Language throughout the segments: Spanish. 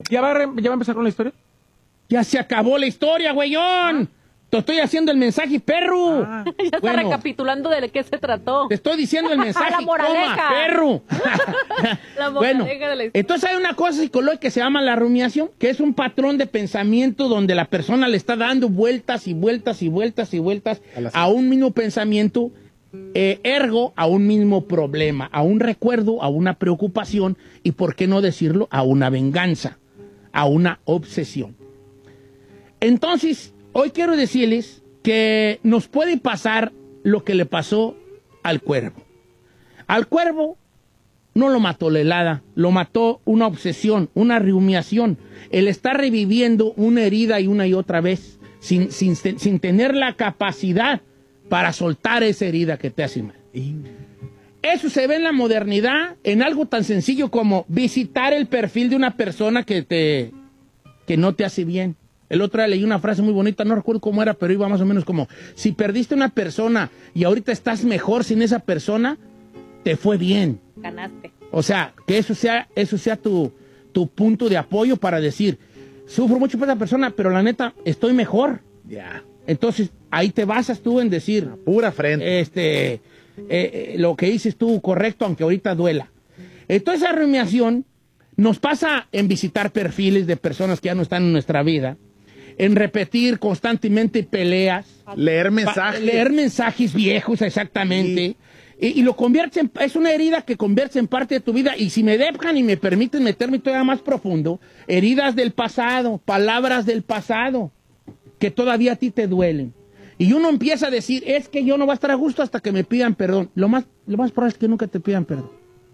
¿Ya va a empezar con la historia? Ya se acabó la historia, güeyón. Te estoy haciendo el mensaje, perro. Ya está recapitulando de qué se trató. Te estoy diciendo el mensaje, La moraleja. toma, perro. La Bueno, moraleja de la historia. entonces hay una cosa psicológica que se llama la rumiación, que es un patrón de pensamiento donde la persona le está dando vueltas y vueltas y vueltas y vueltas a un mismo pensamiento, ergo a un mismo problema, a un recuerdo, a una preocupación y, por qué no decirlo, a una venganza, a una obsesión. Entonces, hoy quiero decirles que nos puede pasar lo que le pasó al cuervo. Al cuervo no lo mató la helada, lo mató una obsesión, una rumiación. Él está reviviendo una herida y una y otra vez, sin tener la capacidad para soltar esa herida que te hace mal. Eso se ve en la modernidad, en algo tan sencillo como visitar el perfil de una persona que no te hace bien. El otro día leí una frase muy bonita, no recuerdo cómo era, pero iba más o menos como: si perdiste una persona y ahorita estás mejor sin esa persona, te fue bien. Ganaste. O sea, que eso sea tu punto de apoyo para decir: sufro mucho por esa persona, pero la neta, estoy mejor. Ya. Entonces, ahí te basas tú en decir, pura frente. Lo que dices tú, correcto, aunque ahorita duela. Entonces, esa rumiación nos pasa en visitar perfiles de personas que ya no están en nuestra vida, en repetir constantemente peleas. Leer mensajes. Leer mensajes viejos, exactamente. Y lo convierte es una herida que convierte en parte de tu vida. Y si me dejan y me permiten meterme todavía más profundo, heridas del pasado, palabras del pasado, que todavía a ti te duelen. Y uno empieza a decir, es que yo no voy a estar a gusto hasta que me pidan perdón. Lo más probable es que nunca te pidan perdón.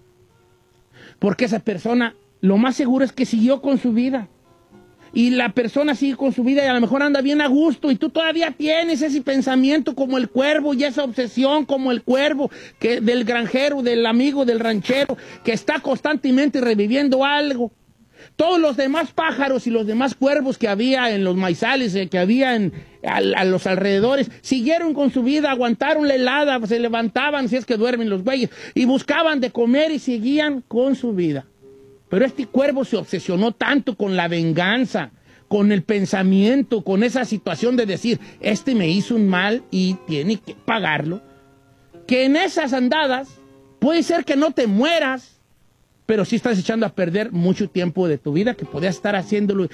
Porque esa persona, lo más seguro es que siguió con su vida. Y la persona sigue con su vida y a lo mejor anda bien a gusto y tú todavía tienes ese pensamiento como el cuervo y esa obsesión como el cuervo del granjero, del amigo, del ranchero, que está constantemente reviviendo algo. Todos los demás pájaros y los demás cuervos que había en los maizales, que había a los alrededores, siguieron con su vida, aguantaron la helada, se levantaban, si es que duermen los güeyes, y buscaban de comer y seguían con su vida. Pero este cuervo se obsesionó tanto con la venganza, con el pensamiento, con esa situación de decir, me hizo un mal y tiene que pagarlo, que en esas andadas puede ser que no te mueras, pero sí estás echando a perder mucho tiempo de tu vida que podías estar haciéndolo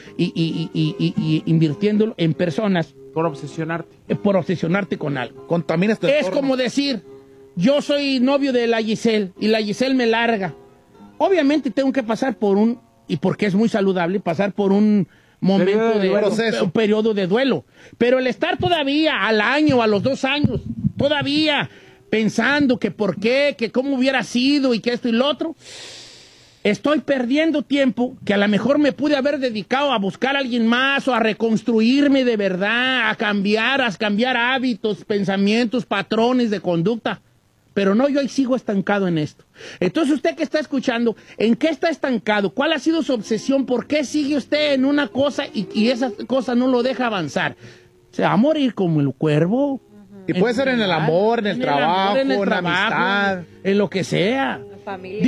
y invirtiéndolo en personas. Por obsesionarte. Por obsesionarte con algo. Contaminas tu Es entorno. como decir, yo soy novio de la Giselle y la Giselle me larga. Obviamente tengo que pasar y porque es muy saludable, pasar por un momento un periodo de duelo. Pero el estar todavía al año, a los 2 años, todavía pensando que por qué, que cómo hubiera sido y que esto y lo otro, estoy perdiendo tiempo que a lo mejor me pude haber dedicado a buscar a alguien más o a reconstruirme de verdad, a cambiar hábitos, pensamientos, patrones de conducta. Pero no, yo ahí sigo estancado en esto. Entonces, usted que está escuchando, ¿en qué está estancado? ¿Cuál ha sido su obsesión? ¿Por qué sigue usted en una cosa y esa cosa no lo deja avanzar? Se va a morir como el cuervo. Y puede ser en el amor, en el trabajo, en la amistad, en lo que sea. La familia.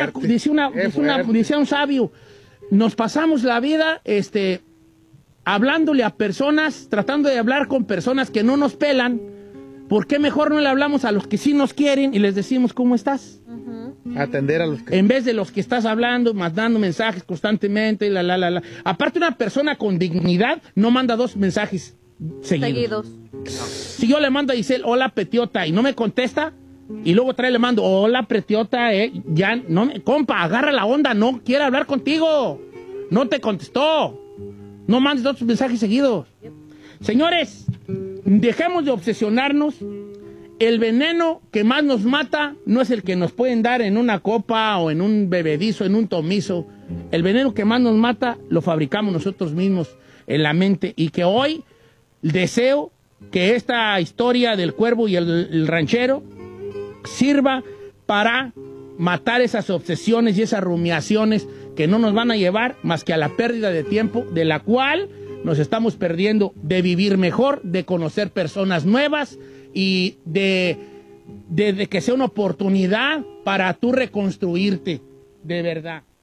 Decía un sabio, nos pasamos la vida hablándole a personas, tratando de hablar con personas que no nos pelan. ¿Por qué mejor no le hablamos a los que sí nos quieren y les decimos cómo estás? Atender a los que... En vez de los que estás hablando, mandando mensajes constantemente, Aparte, una persona con dignidad no manda 2 mensajes seguidos. Si yo le mando a Giselle, hola, petiota, y no me contesta, y luego otra vez le mando, hola, petiota, ya, no, compa, agarra la onda, no quiere hablar contigo, no te contestó, no mandes 2 mensajes seguidos. Señores, dejemos de obsesionarnos. El veneno que más nos mata no es el que nos pueden dar en una copa o en un bebedizo, en un tomizo. El veneno que más nos mata lo fabricamos nosotros mismos en la mente. Y que hoy deseo que esta historia del cuervo y el ranchero sirva para matar esas obsesiones y esas rumiaciones que no nos van a llevar más que a la pérdida de tiempo, de la cual nos estamos perdiendo de vivir mejor, de conocer personas nuevas y de que sea una oportunidad para tú reconstruirte de verdad.